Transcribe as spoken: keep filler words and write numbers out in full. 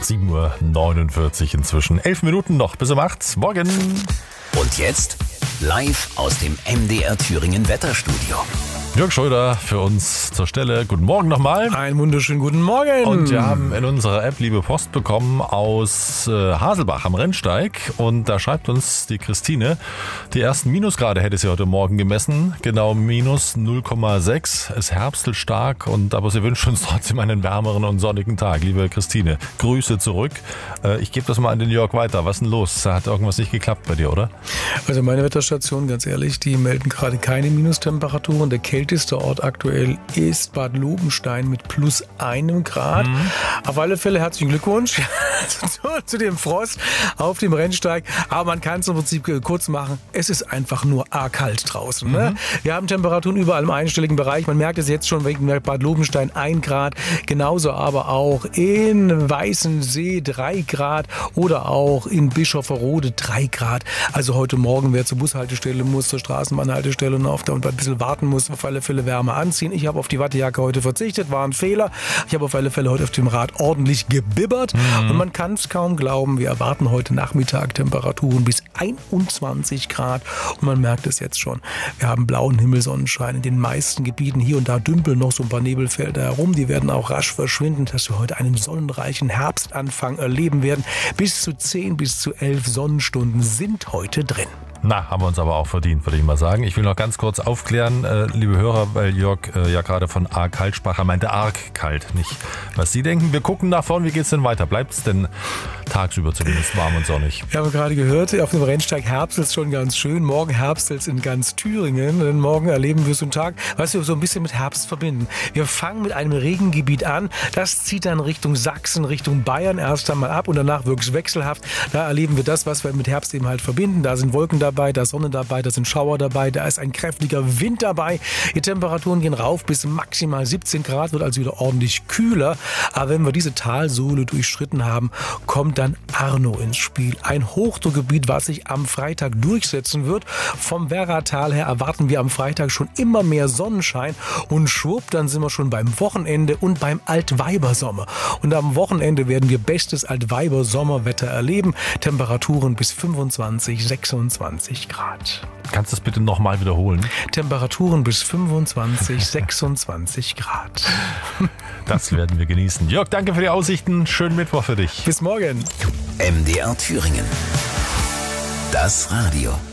sieben Uhr neunundvierzig inzwischen. Elf Minuten noch bis um acht. Morgen. Und jetzt live aus dem M D R Thüringen Wetterstudio. Jörg Schröder für uns zur Stelle. Guten Morgen nochmal. Einen wunderschönen guten Morgen. Und wir haben in unserer App liebe Post bekommen aus äh, Haselbach am Rennsteig. Und da schreibt uns die Christine, die ersten Minusgrade hätte sie heute Morgen gemessen. Genau minus null Komma sechs. Es herbstelt stark, und aber sie wünscht uns trotzdem einen wärmeren und sonnigen Tag. Liebe Christine, Grüße zurück. Äh, ich gebe das mal an den Jörg weiter. Was ist denn los? Da hat irgendwas nicht geklappt bei dir, oder? Also meine Wetterstation, ganz ehrlich, die melden gerade keine Minustemperaturen. Der kälteste Ort aktuell ist Bad Lobenstein mit plus einem Grad. Mhm. Auf alle Fälle herzlichen Glückwunsch zu, zu dem Frost auf dem Rennsteig. Aber man kann es im Prinzip kurz machen. Es ist einfach nur arg kalt draußen. Mhm. Ne? Wir haben Temperaturen überall im einstelligen Bereich. Man merkt es jetzt schon wegen Bad Lobenstein ein Grad. Genauso aber auch in Weißensee drei Grad oder auch in Bischofferode drei Grad. Also heute Morgen, wer zur Bushaltestelle muss, zur Straßenbahnhaltestelle und auf der und ein bisschen warten muss, auf alle Fälle Wärme anziehen. Ich habe auf die Wattejacke heute verzichtet, war ein Fehler. Ich habe auf alle Fälle heute auf dem Rad ordentlich gebibbert. Mhm. Und man kann es kaum glauben, wir erwarten heute Nachmittag Temperaturen bis einundzwanzig Grad. Und man merkt es jetzt schon. Wir haben blauen Himmelsonnenschein in den meisten Gebieten. Hier und da dümpeln noch so ein paar Nebelfelder herum. Die werden auch rasch verschwinden, dass wir heute einen sonnenreichen Herbstanfang erleben werden. Bis zu zehn bis zu elf Sonnenstunden sind heute drin. Na, haben wir uns aber auch verdient, würde ich mal sagen. Ich will noch ganz kurz aufklären, äh, liebe Hörer, weil Jörg äh, ja gerade von arg kalt sprach. Er meinte arg kalt, nicht was Sie denken. Wir gucken nach vorn, wie geht's denn weiter? Bleibt es denn tagsüber zumindest warm und sonnig? Wir haben gerade gehört, auf dem Rennsteig herbstelt es schon ganz schön. Morgen herbstelt es in ganz Thüringen. Denn morgen erleben wir so einen Tag, was wir so ein bisschen mit Herbst verbinden. Wir fangen mit einem Regengebiet an. Das zieht dann Richtung Sachsen, Richtung Bayern erst einmal ab und danach wirklich wechselhaft. Da erleben wir das, was wir mit Herbst eben halt verbinden. Da sind Wolken dabei. Da ist Sonne dabei, da sind Schauer dabei, da ist ein kräftiger Wind dabei. Die Temperaturen gehen rauf bis maximal siebzehn Grad, wird also wieder ordentlich kühler. Aber wenn wir diese Talsohle durchschritten haben, kommt dann Arno ins Spiel. Ein Hochdruckgebiet, was sich am Freitag durchsetzen wird. Vom Werratal her erwarten wir am Freitag schon immer mehr Sonnenschein und schwupp, dann sind wir schon beim Wochenende und beim Altweibersommer. Und am Wochenende werden wir bestes Altweibersommerwetter erleben. Temperaturen bis fünfundzwanzig, sechsundzwanzig Grad. Kannst du das bitte nochmal wiederholen? Temperaturen bis fünfundzwanzig, sechsundzwanzig Grad. Das werden wir genießen. Jörg, danke für die Aussichten. Schönen Mittwoch für dich. Bis morgen. M D R Thüringen. Das Radio.